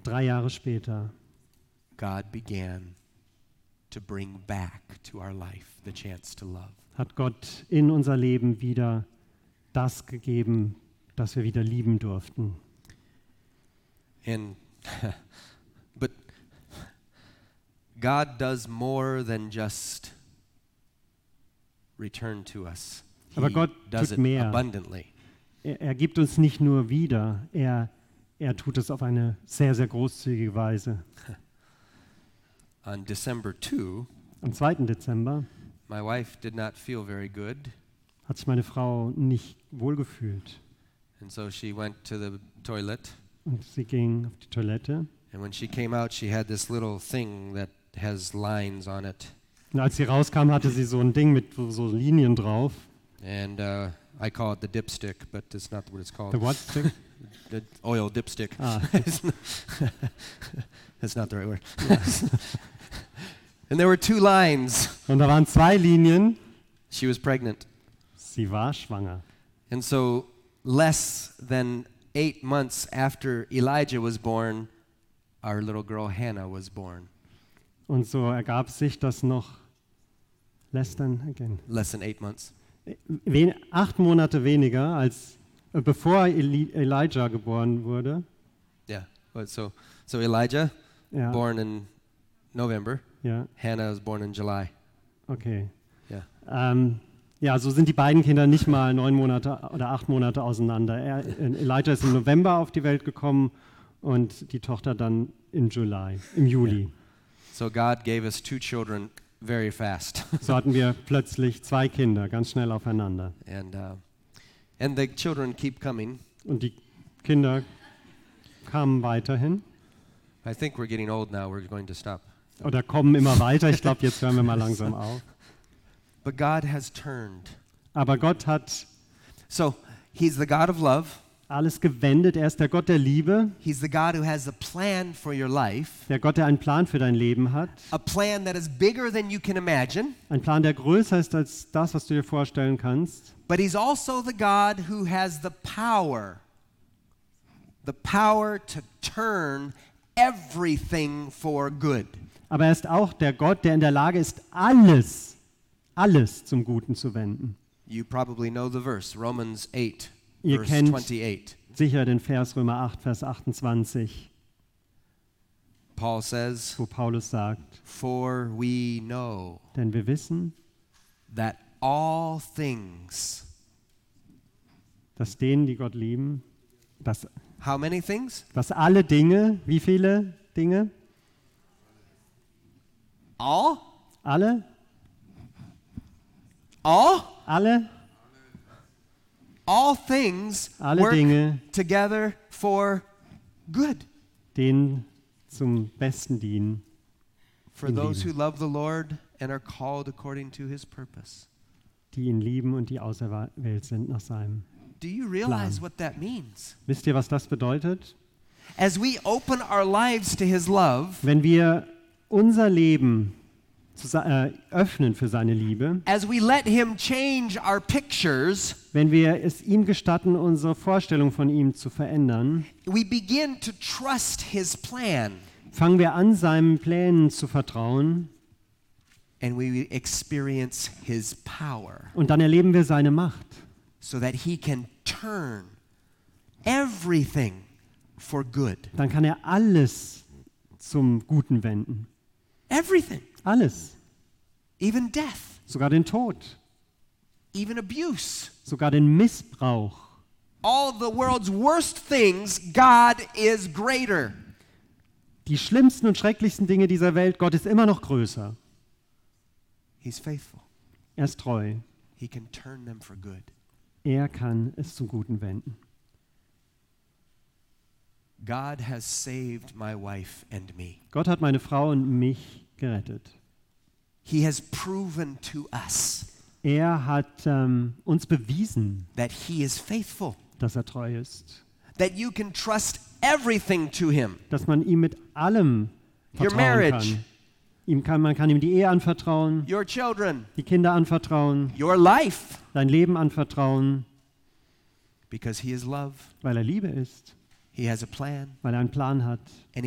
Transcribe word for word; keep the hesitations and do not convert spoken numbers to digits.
drei Jahre später God began to bring back to our life the chance to love. hat Gott in unser Leben wieder das gegeben, dass wir wieder lieben durften. And but God does more than just return to us. He Aber Gott does tut it mehr. abundantly. Er, er gibt uns nicht nur wieder, er, er tut es auf eine sehr, sehr großzügige Weise. On December second, Am zweiten Dezember my wife did not feel very good, hat sich meine Frau nicht wohlgefühlt and so she went to the toilet. und sie ging auf die Toilette. And when she came out, she had this little thing that has lines on it. Und als sie rauskam, hatte sie so ein Ding mit so Linien drauf. And uh, I call it the dipstick, but it's not what it's called. The what stick? The oil dipstick. Ah. That's not the right word. And there were two lines. Und da waren zwei Linien. She was pregnant. Sie war schwanger. And so less than eight months after Elijah was born, our little girl Hannah was born. Und so ergab sich das noch less than, again, Less than eight months. wen, acht Monate weniger, als äh, bevor Eli, Elijah geboren wurde. Yeah. But so so Elijah, Ja, born in November. ja, Hannah was born in July. okay. Yeah. Ähm, ja, so sind die beiden Kinder nicht mal neun Monate oder acht Monate auseinander. Er, äh, Elijah ist im November auf die Welt gekommen und die Tochter dann im Juli, im Juli. So God gave us two children very fast. So hatten wir plötzlich zwei Kinder, ganz schnell aufeinander. and uh, and the children keep coming. Und die Kinder kamen weiterhin I think we're getting old now. We're going to stop. oder kommen immer weiter. Ich glaube, jetzt hören wir mal langsam auf. But God has turned. Aber Gott hat So he's the God of love. alles gewendet. Er ist der Gott der Liebe, He's the God who has a plan for your life. der Gott, der einen Plan für dein Leben hat. A plan that is bigger than you can imagine. Ein Plan, der größer ist als das, was du dir vorstellen kannst. But he's also the God who has the power. The power to turn everything for good. Aber er ist auch der Gott, der in der Lage ist, alles, alles zum Guten zu wenden. You probably know the verse, Romans eight, Ihr verse kennt twenty-eight. sicher den Vers Römer acht, Vers achtundzwanzig, Paul says, wo Paulus sagt, for we know denn wir wissen, that all things, dass denen, die Gott lieben, dass, how many things? dass alle Dinge, wie viele Dinge? All? Alle? All? Alle? All things Alle work Dinge, together for good. denen zum Besten dienen. For In those who Liebe. love the Lord and are called according to his purpose. Die ihn lieben und die auserwählt sind nach seinem. Do you realize Plan. what that means? Wisst ihr, was das bedeutet? As we open our lives to his love, Wenn wir unser Leben zu, äh, öffnen für seine Liebe, as we let him change our pictures, wenn wir es ihm gestatten, unsere Vorstellung von ihm zu verändern, we begin to trust his plan fangen wir an, seinen Plänen zu vertrauen and we experience his power und dann erleben wir seine Macht, so that he can turn everything for good. dann kann er alles zum Guten wenden. Everything. Alles. Even death, Sogar den Tod, even abuse. sogar den Missbrauch. All the world's worst things, God is greater. Die schlimmsten und schrecklichsten Dinge dieser Welt, Gott ist immer noch größer. He's faithful. Er ist treu. He can turn them for good. Er kann es zum Guten wenden. God has saved my wife and me. Gott hat meine Frau und mich gerettet. He has proven to us Er hat ähm, uns bewiesen, that he is faithful, dass er treu ist. that you can trust everything to him. Dass man ihm mit allem Your vertrauen marriage. kann. Ihm kann. Man kann ihm die Ehe anvertrauen, Your children, die Kinder anvertrauen, your life, sein Leben anvertrauen, because he is love. weil er Liebe ist, He has a plan. weil er einen Plan hat.